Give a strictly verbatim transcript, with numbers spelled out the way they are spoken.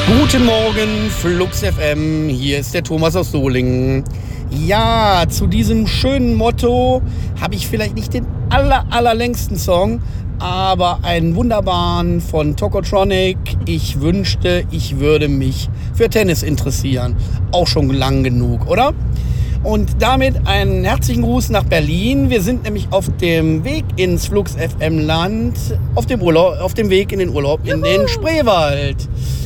Guten Morgen, Flux F M, hier ist der Thomas aus Solingen. Ja, zu diesem schönen Motto habe ich vielleicht nicht den aller, allerlängsten Song, aber einen wunderbaren von Tokotronic. Ich wünschte, ich würde mich für Tennis interessieren. Auch schon lang genug, oder? Und damit einen herzlichen Gruß nach Berlin. Wir sind nämlich auf dem Weg ins Flux F M Land, auf dem Urlaub, auf dem Weg in den Urlaub in den Spreewald.